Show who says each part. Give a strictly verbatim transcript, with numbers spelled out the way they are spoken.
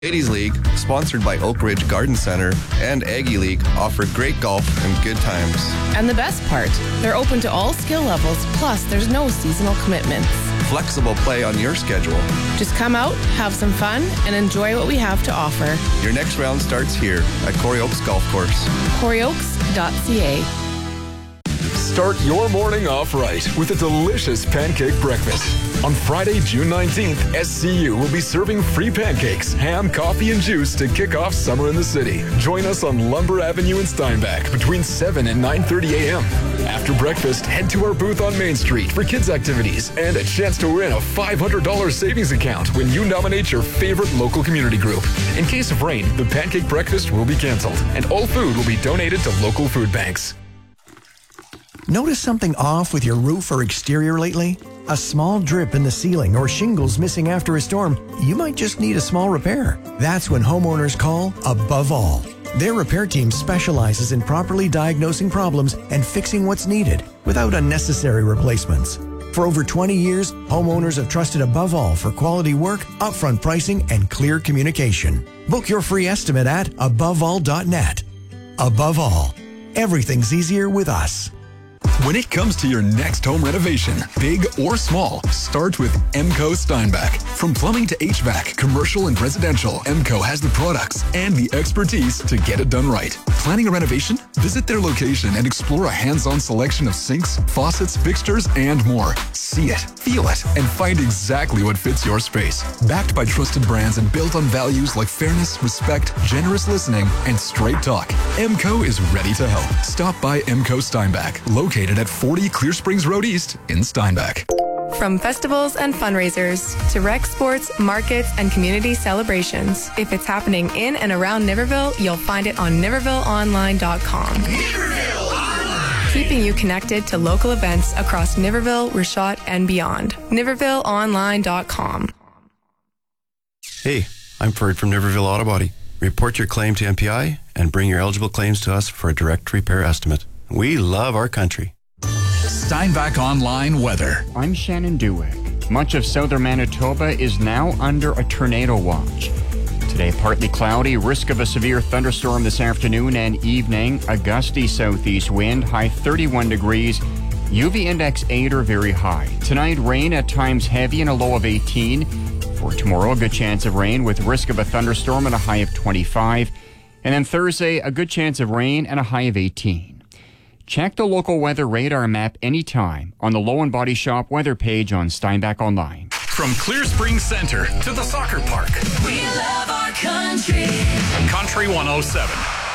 Speaker 1: Ladies League, sponsored by Oak Ridge Garden Center, and Aggie League offer great golf and good times.
Speaker 2: And the best part, they're open to all skill levels, plus there's no seasonal commitments.
Speaker 1: Flexible play on your schedule.
Speaker 2: Just come out, have some fun, and enjoy what we have to offer.
Speaker 1: Your next round starts here at Corey Oaks Golf Course.
Speaker 2: corey oaks dot c a.
Speaker 3: Start your morning off right with a delicious pancake breakfast. On Friday, June nineteenth, S C U will be serving free pancakes, ham, coffee, and juice to kick off summer in the city. Join us on Lumber Avenue in Steinbach between seven and nine thirty a.m. After breakfast, head to our booth on Main Street for kids' activities and a chance to win a five hundred dollars savings account when you nominate your favorite local community group. In case of rain, the pancake breakfast will be canceled, and all food will be donated to local food banks.
Speaker 4: Notice something off with your roof or exterior lately? A small drip in the ceiling or shingles missing after a storm? You might just need a small repair. That's when homeowners call Above All. Their repair team specializes in properly diagnosing problems and fixing what's needed without unnecessary replacements. For over twenty years, homeowners have trusted Above All for quality work, upfront pricing, and clear communication. Book your free estimate at above all dot net. Above All, everything's easier with us.
Speaker 3: When it comes to your next home renovation, big or small, start with Emco Steinbach. From plumbing to H V A C, commercial and residential, Emco has the products and the expertise to get it done right. Planning a renovation? Visit their location and explore a hands-on selection of sinks, faucets, fixtures, and more. See it, feel it, and find exactly what fits your space. Backed by trusted brands and built on values like fairness, respect, generous listening, and straight talk, Emco is ready to help. Stop by Emco Steinbach, located at forty Clear Springs Road East in Steinbach.
Speaker 5: From festivals and fundraisers to rec sports, markets, and community celebrations, if it's happening in and around Niverville, you'll find it on niverville online dot com.
Speaker 6: Niverville Online!
Speaker 5: Keeping you connected to local events across Niverville, Richot, and beyond. niverville online dot com.
Speaker 7: Hey, I'm Ferd from Niverville Auto Body. Report your claim to M P I and bring your eligible claims to us for a direct repair estimate. We love our country.
Speaker 8: Steinbach Online weather.
Speaker 9: I'm Shannon Dewick. Much of southern Manitoba is now under a tornado watch. Today, partly cloudy, risk of a severe thunderstorm this afternoon and evening. A gusty southeast wind, high thirty-one degrees. U V index eight or very high. Tonight, rain at times heavy and a low of eighteen. For tomorrow, a good chance of rain with risk of a thunderstorm and a high of twenty-five. And then Thursday, a good chance of rain and a high of eighteen. Check the local weather radar map anytime on the Low and Body Shop weather page on Steinbach Online.
Speaker 8: From Clear Springs Center to the soccer park.
Speaker 6: We love our country.
Speaker 8: Country one oh seven.